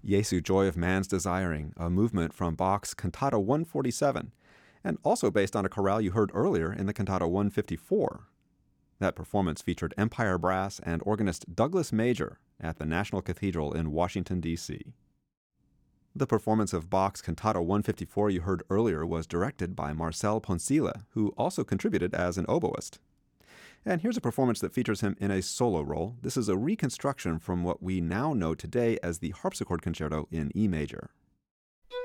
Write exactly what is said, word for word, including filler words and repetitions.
Jesu Joy of Man's Desiring, a movement from Bach's Cantata one forty-seven, and also based on a chorale you heard earlier in the Cantata one fifty-four. That performance featured Empire Brass and organist Douglas Major at the National Cathedral in Washington, D C The performance of Bach's Cantata one fifty-four you heard earlier was directed by Marcel Poncila, who also contributed as an oboist. And here's a performance that features him in a solo role. This is a reconstruction from what we now know today as the Harpsichord Concerto in E major.